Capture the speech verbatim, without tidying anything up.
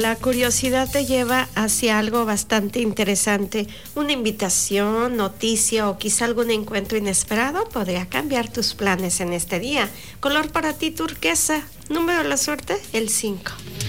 La curiosidad te lleva hacia algo bastante interesante. Una invitación, noticia o quizá algún encuentro inesperado podría cambiar tus planes en este día. Color para ti turquesa. Número de la suerte, el cinco.